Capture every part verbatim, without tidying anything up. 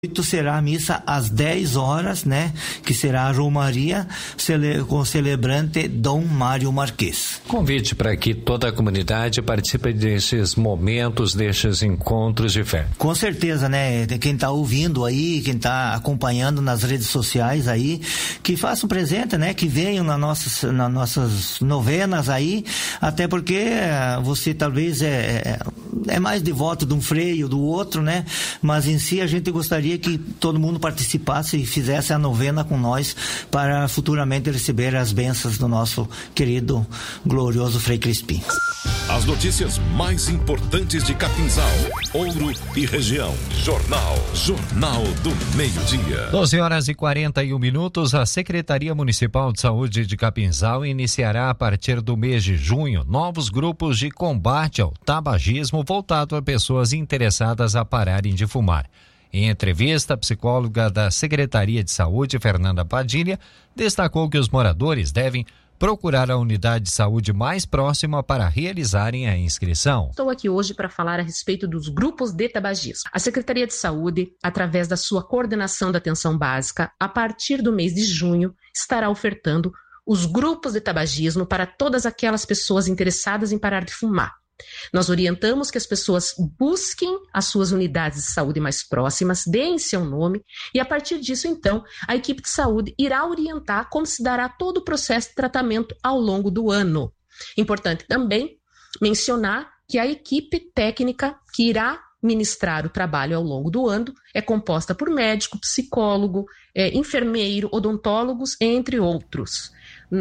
será a missa às dez horas, né? Que será a Romaria cele, com o celebrante Dom Mário Marques. Convite para que toda a comunidade participe desses momentos, desses encontros de fé. Com certeza, né? Quem está ouvindo aí, quem está acompanhando nas redes sociais aí, que façam presente, né? Que venham nas nossas, nas nossas novenas aí, até porque você talvez é, é mais devoto de um freio do outro, né? Mas em si a gente gostaria que todo mundo participasse e fizesse a novena com nós para futuramente receber as bênçãos do nosso querido, glorioso Frei Crispim. As notícias mais importantes de Capinzal, Ouro e região. Jornal, Jornal do Meio-Dia. doze horas e quarenta e um minutos, a Secretaria Municipal de Saúde de Capinzal iniciará a partir do mês de junho novos grupos de combate ao tabagismo voltado a pessoas interessadas a pararem de fumar. Em entrevista, a psicóloga da Secretaria de Saúde, Fernanda Padilha, destacou que os moradores devem procurar a unidade de saúde mais próxima para realizarem a inscrição. Estou aqui hoje para falar a respeito dos grupos de tabagismo. A Secretaria de Saúde, através da sua coordenação da atenção básica, a partir do mês de junho, estará ofertando os grupos de tabagismo para todas aquelas pessoas interessadas em parar de fumar. Nós orientamos que as pessoas busquem as suas unidades de saúde mais próximas, deem seu nome e, a partir disso, então, a equipe de saúde irá orientar como se dará todo o processo de tratamento ao longo do ano. Importante também mencionar que a equipe técnica que irá ministrar o trabalho ao longo do ano é composta por médico, psicólogo, é, enfermeiro, odontólogos, entre outros.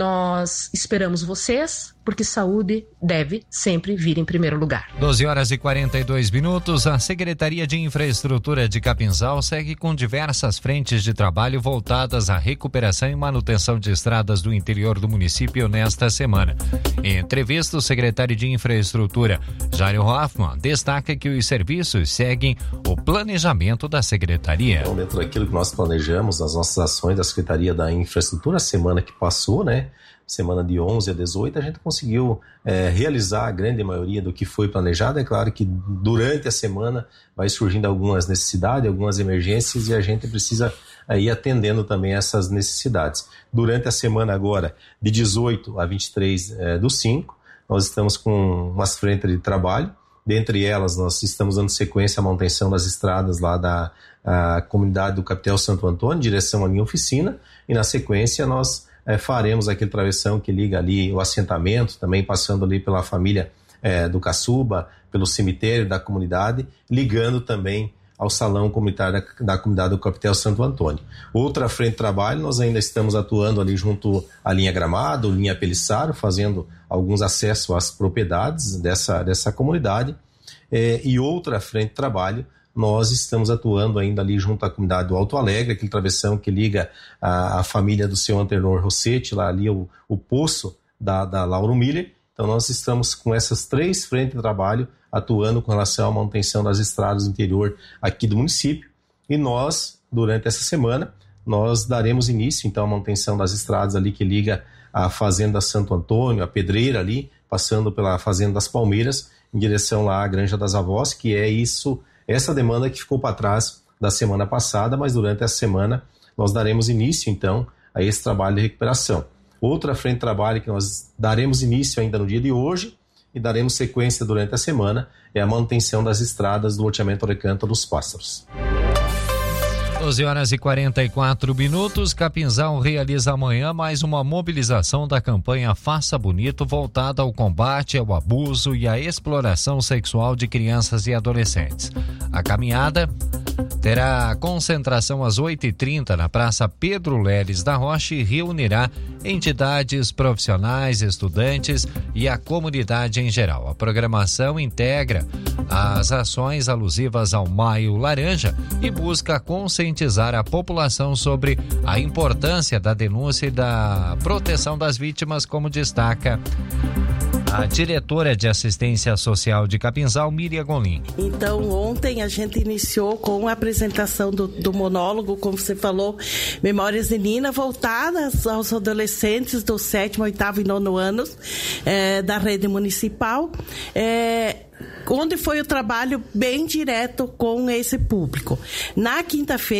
Nós esperamos vocês, porque saúde deve sempre vir em primeiro lugar. doze horas e quarenta e dois minutos, a Secretaria de Infraestrutura de Capinzal segue com diversas frentes de trabalho voltadas à recuperação e manutenção de estradas do interior do município nesta semana. Em entrevista, o secretário de Infraestrutura, Jairo Hoffmann, destaca que os serviços seguem o planejamento da Secretaria. Então, dentro daquilo que nós planejamos, as nossas ações da Secretaria da Infraestrutura, a semana que passou, né? Semana de onze a dezoito, a gente conseguiu é, realizar a grande maioria do que foi planejado. É claro que durante a semana vai surgindo algumas necessidades, algumas emergências e a gente precisa é, ir atendendo também essas necessidades. Durante a semana agora, de dezoito a vinte e três é, do cinco, nós estamos com umas frentes de trabalho. Dentre elas, nós estamos dando sequência à manutenção das estradas lá da a comunidade do Capitel Santo Antônio, em direção à minha oficina, e na sequência nós É, faremos aquele travessão que liga ali o assentamento, também passando ali pela família é, do Caçuba, pelo cemitério da comunidade, ligando também ao salão comunitário da, da comunidade do Capitel Santo Antônio. Outra frente de trabalho, nós ainda estamos atuando ali junto à linha Gramado, linha Pelissaro, fazendo alguns acessos às propriedades dessa, dessa comunidade. É, e outra frente de trabalho, nós estamos atuando ainda ali junto à comunidade do Alto Alegre, aquele travessão que liga a, a família do seu Antenor Rossetti, lá ali o, o poço da, da Lauro Miller. Então nós estamos com essas três frentes de trabalho atuando com relação à manutenção das estradas do interior aqui do município. E nós, durante essa semana, nós daremos início então à manutenção das estradas ali que liga a Fazenda Santo Antônio, a Pedreira ali, passando pela Fazenda das Palmeiras, em direção lá à Granja das Avós, que é isso... Essa demanda que ficou para trás da semana passada, mas durante essa semana nós daremos início, então, a esse trabalho de recuperação. Outra frente de trabalho que nós daremos início ainda no dia de hoje e daremos sequência durante a semana é a manutenção das estradas do loteamento Recanto dos Pássaros. doze horas e quarenta e quatro minutos, Capinzal realiza amanhã mais uma mobilização da campanha Faça Bonito voltada ao combate ao abuso e à exploração sexual de crianças e adolescentes. A caminhada terá concentração às oito e trinta na Praça Pedro Leles da Rocha e reunirá entidades profissionais, estudantes e a comunidade em geral. A programação integra as ações alusivas ao Maio Laranja e busca conscientizar a população sobre a importância da denúncia e da proteção das vítimas, como destaca a diretora de assistência social de Capinzal, Miriam Golim. Então, ontem a gente iniciou com a apresentação do, do monólogo, como você falou, Memórias de Nina, voltadas aos adolescentes do sétimo, oitavo e nono anos é, da rede municipal. É, onde foi o trabalho bem direto com esse público. Na quinta-feira,